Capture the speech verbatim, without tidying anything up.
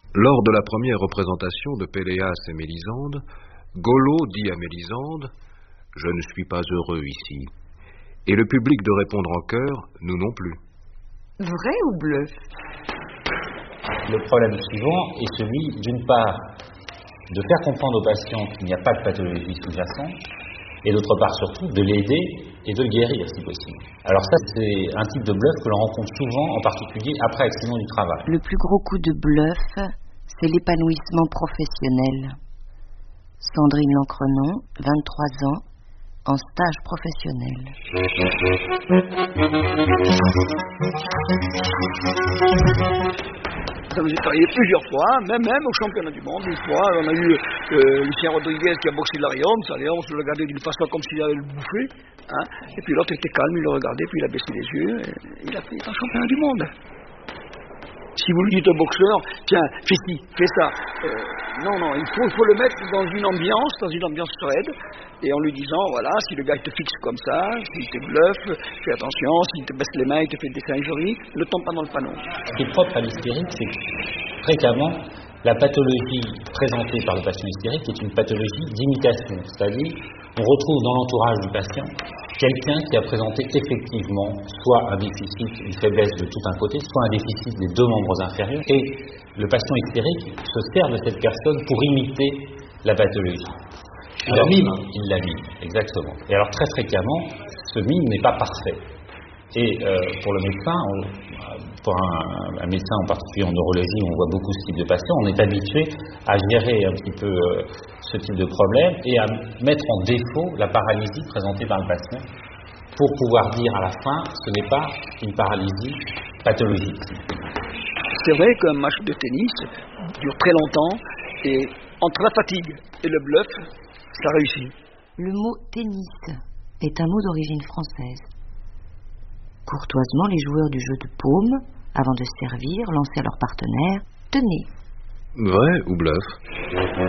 Lors de la première représentation de Péléas et Mélisande, Golo dit à Mélisande « Je ne suis pas heureux ici ». Et le public de répondre en chœur « Nous non plus ». Vrai ou bluff? Le problème suivant est celui, d'une part, de faire comprendre aux patients qu'il n'y a pas de pathologie sous-jacente, et d'autre part surtout de l'aider et de le guérir si possible. Alors ça, c'est un type de bluff que l'on rencontre souvent, en particulier après accident du travail. Le plus gros coup de bluff, c'est l'épanouissement professionnel. Sandrine Lancrenon, vingt-trois ans, en stage professionnel. Ça nous est arrivé plusieurs fois, même, même au championnat du monde. Une fois, on a eu euh, Lucien Rodriguez qui a boxé l'Arium, ça allait, on se le regardait d'une façon comme s'il allait le bouffer. Hein, et puis l'autre était calme, il le regardait, puis il a baissé les yeux, et il a fait un championnat du monde. Si vous lui dites au boxeur, tiens, fais ci, fais ça. Euh, non, non, il faut, il faut le mettre dans une ambiance, dans une ambiance raide, et en lui disant, voilà, si le gars il te fixe comme ça, s'il te bluffe, fais attention, s'il te baisse les mains, il te fait des dessins jolis, ne tombe pas dans le panneau. Ce qui est propre à l'hystérique, c'est que fréquemment, la pathologie présentée par le patient hystérique est une pathologie d'imitation, c'est-à-dire on retrouve dans l'entourage du patient quelqu'un qui a présenté effectivement soit un déficit, une faiblesse de tout un côté, soit un déficit des deux membres inférieurs, et le patient hystérique se sert de cette personne pour imiter la pathologie. Il la mime. Il la mime, exactement. Et alors très fréquemment, ce mime n'est pas parfait. Et euh, pour le médecin, on, pour un, un médecin en particulier en neurologie, on voit beaucoup ce type de patients, on est habitué à gérer un petit peu euh, ce type de problème et à mettre en défaut la paralysie présentée par le patient pour pouvoir dire à la fin, ce n'est pas une paralysie pathologique. C'est vrai qu'un match de tennis dure très longtemps et entre la fatigue et le bluff, ça réussit. Le mot tennis est un mot d'origine française. Courtoisement, les joueurs du jeu de paume, avant de servir, lançaient à leur partenaire « Tenez ». Vrai ou bluff?